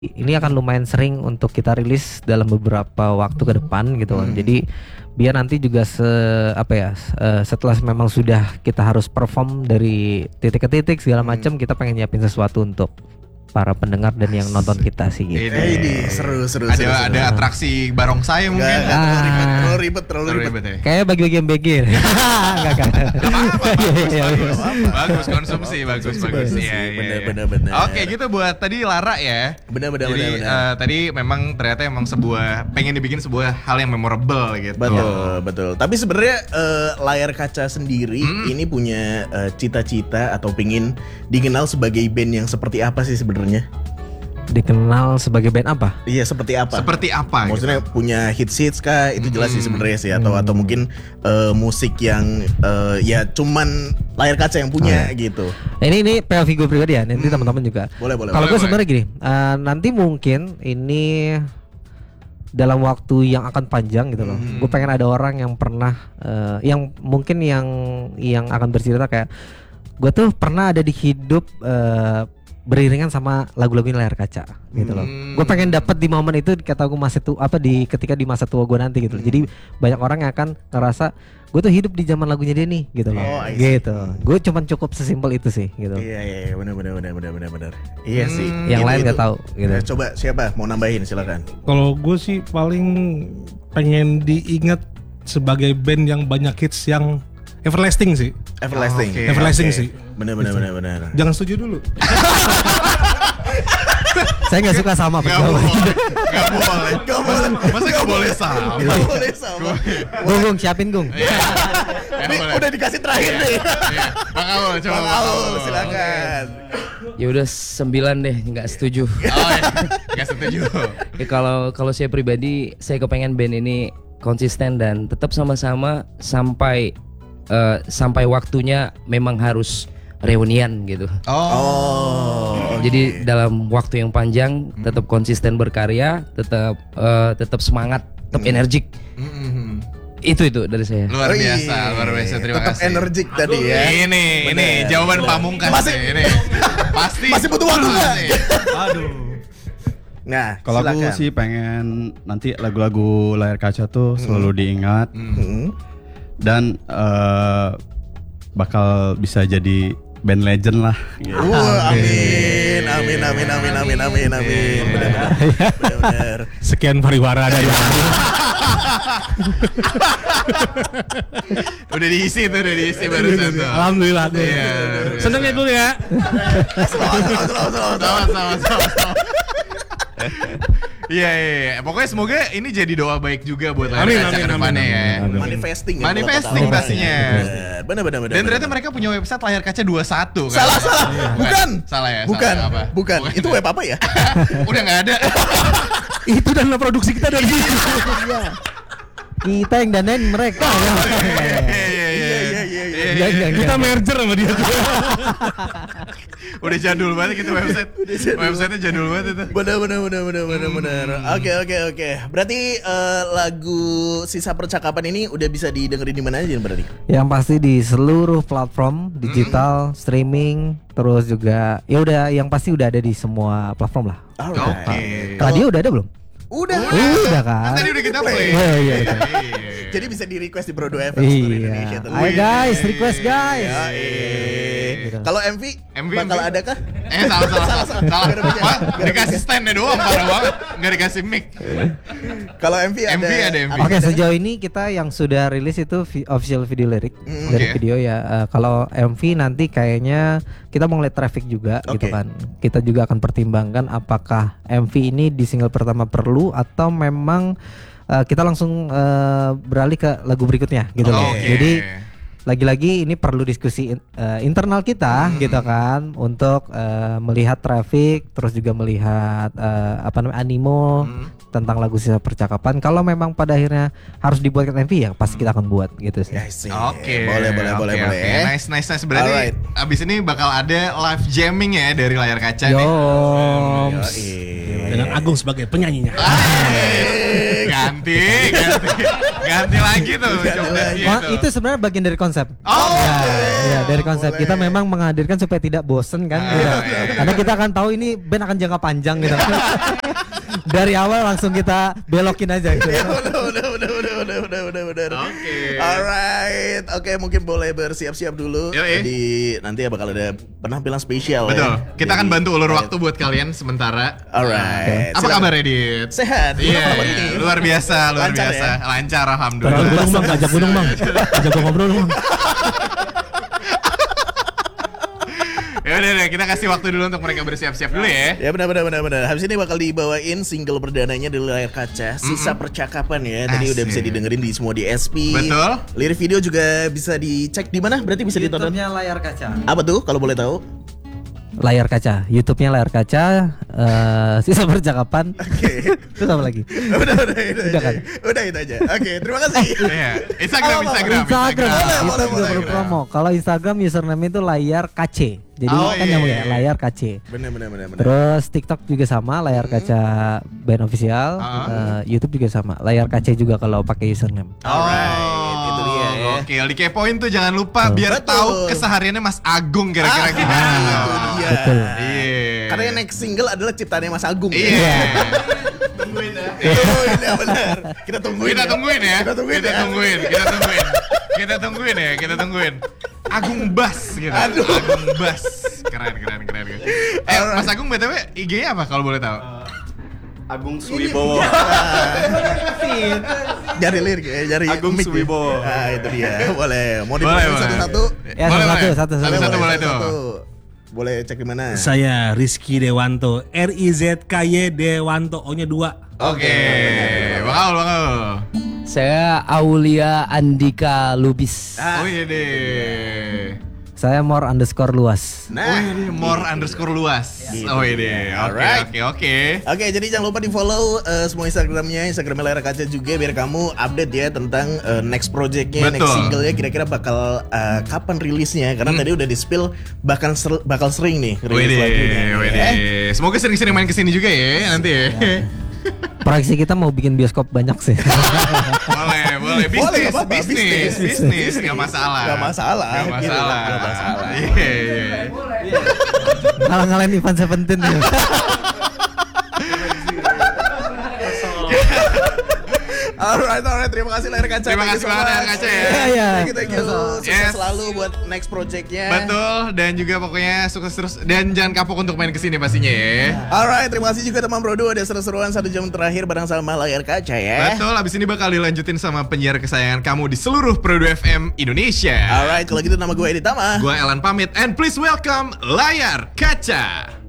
ini akan lumayan sering untuk kita rilis dalam beberapa waktu ke depan gitu kan. Jadi biar nanti juga setelah memang sudah kita harus perform dari titik ke titik segala macam, kita pengen nyiapin sesuatu untuk para pendengar dan yang nonton kita sih gitu. Ini seru. Ada atraksi barongsai mungkin. Terlalu ribet ya. Kayak bagi-bagi yang begir. Enggak. Bagus konsumsi, bagus. Iya. Benar. Oke, gitu buat tadi Lara ya. Benar. Tadi memang ternyata pengen dibikin sebuah hal yang memorable gitu. Betul. Tapi sebenarnya layar kaca sendiri ini punya cita-cita atau pingin dikenal sebagai band yang seperti apa sih sebenarnya? Dikenal sebagai band apa? Iya, seperti apa? Maksudnya gitu. punya hits kah? Itu jelas sih sebenarnya sih, atau mungkin musik yang ya cuman layar kaca yang punya gitu. Ini POV gue pribadi ya, nanti teman-teman juga. Boleh. Kalau gue sebenarnya gini, nanti mungkin ini dalam waktu yang akan panjang gitu loh. Gue pengen ada orang yang pernah yang mungkin yang akan bercerita kayak gue tuh pernah ada di hidup beriringan sama lagu-lagu ini layar kaca gitu loh. Gue pengen dapat di momen itu kata gue ketika di masa tua gue nanti gitu. Jadi banyak orang yang akan ngerasa gue tuh hidup di zaman lagunya dia nih gitu loh. Gitu. Gue cuman cukup sesimpel itu sih gitu. Iya, benar. Iya sih. Yang lain nggak tahu gitu. Coba siapa mau nambahin, silakan. Kalau gue sih paling pengen diingat sebagai band yang banyak hits yang everlasting sih. Everlasting sih. Benar. Jangan setuju dulu. Saya nggak suka sama penjawab. Gak boleh. Masa gak boleh sama? Gung, siapin Gung. Ini udah dikasih terakhir nih. Bang Aul, coba. Silakan. Ya udah 9 deh, nggak setuju. Nggak setuju. Ya, kalau saya pribadi, saya kepengen band ini konsisten dan tetap sama-sama sampai waktunya memang harus reunian gitu. Jadi dalam waktu yang panjang tetap konsisten berkarya, tetap semangat, tetap energik. Itu dari saya. Luar biasa. Terima tetap kasih. energik tadi ya. Ini jawaban pamungkas ini. Masih butuh waktu nggak? Aduh. Nah, kalau aku sih pengen nanti lagu-lagu layar kaca tuh selalu diingat dan bakal bisa jadi band legend lah. Amin. Benar. Sekian pariwara ada ya. Udah diisi barusan tuh. Alhamdulillah. Seneng ya dulu ya. Sama. Iya. Pokoknya semoga ini jadi doa baik juga buat layar kaca ke depannya ya. Manifesting pastinya. Benar. Dan ternyata mereka punya website layar kaca 21 kan. Salah. Bukan. Salah ya? Bukan. Itu web apa ya? Udah enggak ada. Itu dana produksi kita dari situ. Kita yang danain mereka. Iya. Kita merger sama dia. Udah jadul banget gitu website. Websitenya jadul banget itu. Benar. Oke. Berarti lagu Sisa Percakapan ini udah bisa didengerin di mana aja berarti? Yang pasti di seluruh platform digital, streaming, terus juga ya udah yang pasti udah ada di semua platform lah. Oke. Radio udah ada belum? Udah kan? Tadi udah kita play. Iya. Jadi bisa di request di Pro 2 FM Indonesia. Ayo guys, request guys. Kalau MV bakal ada kah? Salah. Dikasih stand doang, parah banget. Nggak dikasih mic. Kalau MV ada. Oke, sejauh ini kita yang sudah rilis itu official video lirik dari video ya. Kalau MV nanti kayaknya kita mau lihat traffic juga gitu kan. Kita juga akan pertimbangkan apakah MV ini di single pertama perlu atau memang kita langsung beralih ke lagu berikutnya gitu loh. Jadi lagi-lagi ini perlu diskusi internal kita gitu kan untuk melihat traffic, terus juga melihat animo tentang lagu Sisa Percakapan. Kalau memang pada akhirnya harus dibuatkan MV ya pasti kita akan buat gitu sih. Oke. Boleh. Nice. Berarti abis ini bakal ada live jamming ya dari layar kaca nih. Dengan Agung sebagai penyanyinya. Ganti lagi tuh. Itu sebenarnya bagian dari konsep. Oh, ya dari konsep kita memang menghadirkan supaya tidak bosen kan. Gitu. Karena kita akan tahu ini band akan jangka panjang gitu. Dari awal langsung kita belokin aja gitu. Udah. Oke. Alright. Oke, mungkin boleh bersiap-siap dulu. Jadi nanti bakal ada penampilan spesial. Betul. Ya. Kita akan bantu ulur waktu buat kalian sementara. Alright. Apa kabar Edit? Sehat. Iya. Luar biasa. Lancar ya? Lancar alhamdulillah. Ajak gunung bang. Ajak gua ngobrol bang. Ya udah, kita kasih waktu dulu untuk mereka bersiap-siap dulu ya. Ya benar. Habis ini bakal dibawain single perdananya dari Layar Kaca, Sisa Percakapan ya. Tadi udah bisa didengerin di semua DSP. Betul. Lirik video juga bisa dicek di mana? Berarti bisa ditonton. YouTube-nya Layar Kaca. Apa tuh kalau boleh tahu? Layar Kaca, YouTube-nya Layar Kaca, Sisa Percakapan. Oke. Terus apa lagi? Udah itu aja. Oke, terima kasih. Instagram. Itu juga perlu promo. Kalau Instagram username itu Layar KC. Jadi kan nyambung ya, Layar KC. Benar. Terus TikTok juga sama, Layar Kaca Band Official. YouTube juga sama, Layar KC juga kalau pakai username. Alright, itu dia ya. Oke, dikepoin tuh jangan lupa biar tahu kesehariannya Mas Agung kira-kira gimana. Itu dia. Betul. Iya. Karena yang next single adalah ciptaannya Mas Agung. Iya. Tungguin ya benar. Kita tungguin ya. Kita tungguin. Agung Bass gitu. Agung Bass. Keren. Mas Agung BTW IG-nya apa kalau boleh tahu? Agung Suwibowo. Jari lirik ya, jari Agung mic ya. Suwibowo. Nah, itu dia. Boleh. Mau Boleh. dipakai satu-satu? Ya satu-satu. Satu boleh tuh. Boleh cek di mana? Saya Rizky Dewanto, RIZKY Dewanto, O-nya 2. Oke. Bang Aul. Saya Aulia Andika Lubis. Oh iya deh. Saya more_luas. More_luas. Gitu. Oh iya. Oke. Oke, jadi jangan lupa di follow semua Instagramnya Layar Kaca juga biar kamu update ya tentang next projectnya, Betul. next singlenya kira-kira bakal kapan rilisnya. Karena tadi udah di spill bakal sering nih rilis lagunya. Wede. Semoga sering-sering main kesini juga ya nanti ya. Proyeksi kita mau bikin bioskop banyak sih. Boleh. Bisnis. Gak masalah. Iya. Ngalah-ngalahin Ivan Seventeen ya. Alright, terima kasih Layar Kaca. Terima kasih banget Layar Kaca ya. Iya. Thank you. Sukses selalu buat next projectnya. Betul, dan juga pokoknya sukses terus dan jangan kapok untuk main kesini pastinya ya. Alright, terima kasih juga teman Brodo, ada seru-seruan 1 jam terakhir bareng sama Layar Kaca ya. Betul, abis ini bakal dilanjutin sama penyiar kesayangan kamu di seluruh Brodo FM Indonesia. Alright, kalau gitu nama gue Edi Tama. Gue Elan pamit and please welcome Layar Kaca.